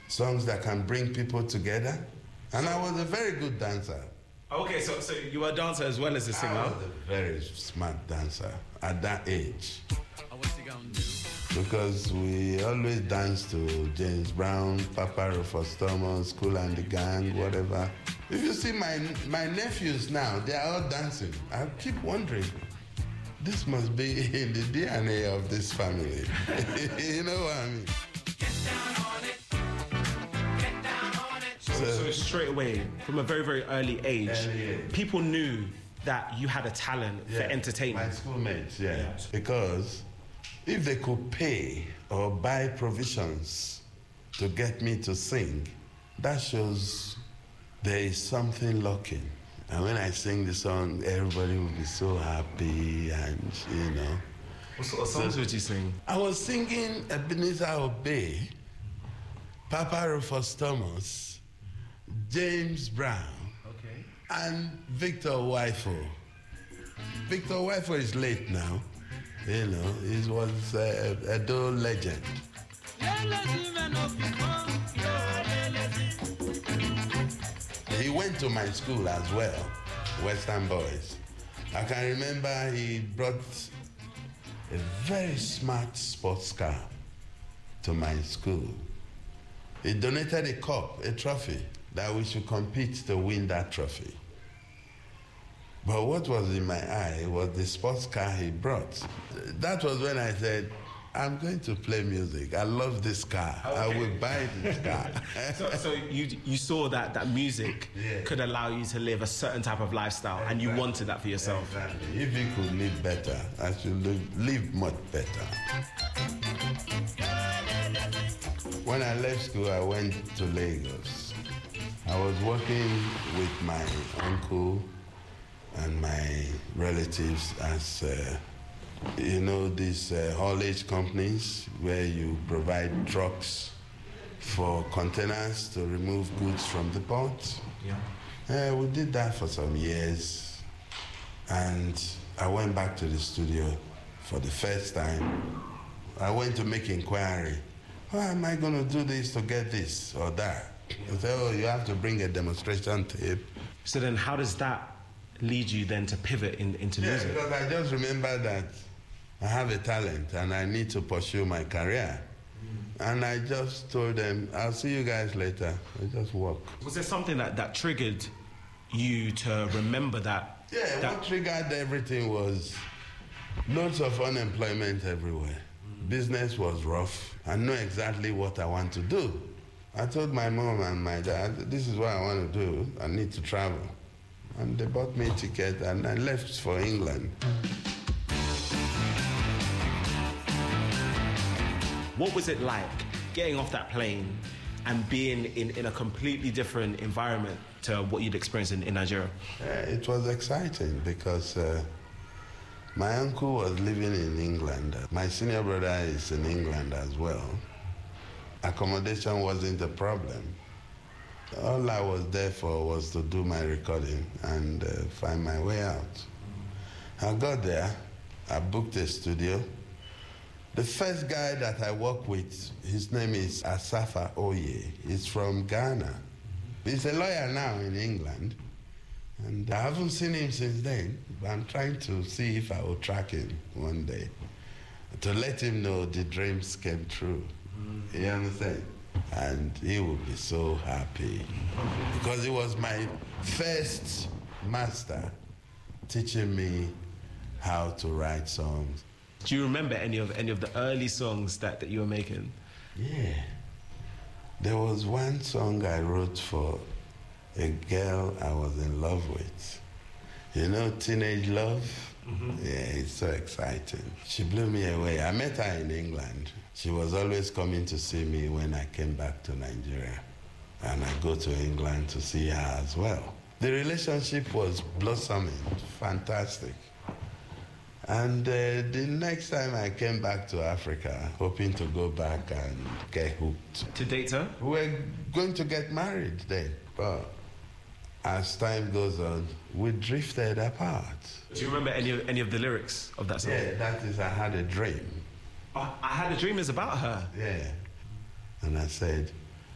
songs that can bring people together. And I was a very good dancer. Okay, so you were a dancer as well as a singer? I was a very smart dancer at that age. Because we always danced to James Brown, Papa Rufus Thomas, Kool and the Gang, whatever. If you see my nephews now, they are all dancing. I keep wondering, this must be in the DNA of this family. You know what I mean? So straight away, from a very, very early age, people knew that you had a talent for entertainment. My schoolmates, because if they could pay or buy provisions to get me to sing, that shows there is something lurking. And when I sing the song, everybody will be so happy and, you know. What sort of songs would you sing? I was singing Ebenezer Obey, Papa Rufus Thomas, James Brown, and Victor Wifo. Victor Wifo is late now. You know, he was a dual legend. He went to my school as well, Western Boys. I can remember he brought a very smart sports car to my school. He donated a cup, a trophy, that we should compete to win that trophy. But what was in my eye was the sports car he brought. That was when I said, I'm going to play music. I love this car. Okay. I will buy this car. So you saw that music could allow you to live a certain type of lifestyle, and you wanted that for yourself. Exactly. If you could live better, I should live much better. When I left school, I went to Lagos. I was working with my uncle and my relatives as, these haulage companies where you provide trucks for containers to remove goods from the port. We did that for some years, and I went back to the studio for the first time. I went to make inquiry. How am I going to do this to get this or that? They said, you have to bring a demonstration tape. So then how does that lead you then to pivot into music? Because I just remember that I have a talent and I need to pursue my career. And I just told them, I'll see you guys later. I just walked. Was there something that triggered you to remember that? What triggered everything was loads of unemployment everywhere. Business was rough. I know exactly what I want to do. I told my mom and my dad, this is what I want to do. I need to travel. And they bought me a ticket and I left for England. What was it like getting off that plane and being in a completely different environment to what you'd experienced in Nigeria? It was exciting because my uncle was living in England. My senior brother is in England as well. Accommodation wasn't a problem. All I was there for was to do my recording and find my way out. I got there, I booked a studio. The first guy that I worked with, his name is Asafa Oye. He's from Ghana. He's a lawyer now in England. And I haven't seen him since then, but I'm trying to see if I will track him one day to let him know the dreams came true. You understand? And he will be so happy because he was my first master teaching me how to write songs. Do you remember any of the early songs that you were making? Yeah. There was one song I wrote for a girl I was in love with. You know, teenage love? Yeah, it's so exciting. She blew me away. I met her in England. She was always coming to see me when I came back to Nigeria. And I go to England to see her as well. The relationship was blossoming, fantastic. And the next time I came back to Africa, hoping to go back and get hooked. To date her? We were going to get married then, but as time goes on, we drifted apart. Do you remember any of the lyrics of that song? Yeah, that is I Had a Dream. I Had a Dream is about her? Yeah. And I said,